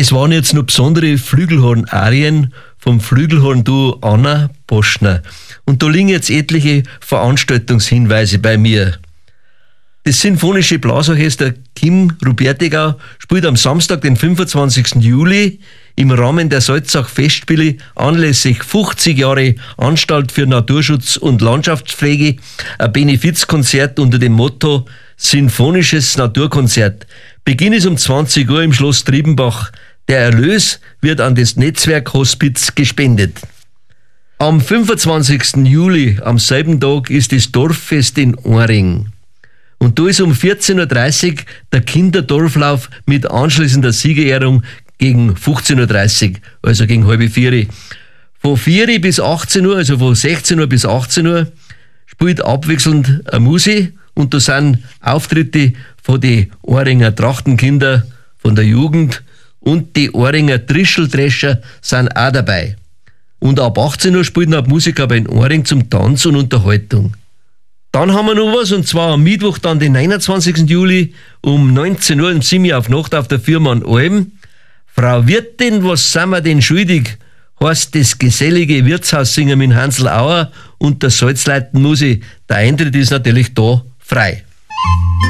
Das waren jetzt noch besondere Flügelhorn-Arien vom Flügelhorn-Duo Anna Boschner. Und da liegen jetzt etliche Veranstaltungshinweise bei mir. Das Sinfonische Blasorchester Kim Rupertigau spielt am Samstag, den 25. Juli, im Rahmen der Salzach-Festspiele anlässlich 50 Jahre Anstalt für Naturschutz und Landschaftspflege ein Benefizkonzert unter dem Motto Sinfonisches Naturkonzert. Beginn ist um 20 Uhr im Schloss Triebenbach. Der Erlös wird an das Netzwerk Hospiz gespendet. Am 25. Juli, am selben Tag, ist das Dorffest in Ohring. Und da ist um 14.30 Uhr der Kinderdorflauf mit anschließender Siegerehrung gegen 15.30 Uhr, also gegen halbe 4 Uhr. Von 4 Uhr bis 18 Uhr, also von 16 Uhr bis 18 Uhr, spielt abwechselnd eine Musik und da sind Auftritte von den Ohringer Trachtenkinder, von der Jugend und die Ohringer Trischeltrescher sind auch dabei. Und ab 18 Uhr spielt noch Musiker bei Ohring zum Tanz und Unterhaltung. Dann haben wir noch was, und zwar am Mittwoch, dann den 29. Juli um 19 Uhr im Simi auf Nacht auf der Firma an Alm. Frau Wirtin, was sind wir denn schuldig? Heißt das gesellige Wirtshaus singen mit Hansl Auer und der Salzleitenmusik. Der Eintritt ist natürlich da frei.